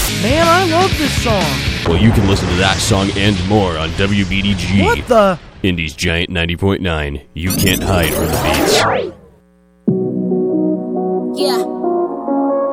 Man, I love this song. Well, you can listen to that song and more on WBDG. What the? Indy's Giant 90.9. You can't hide from the beats.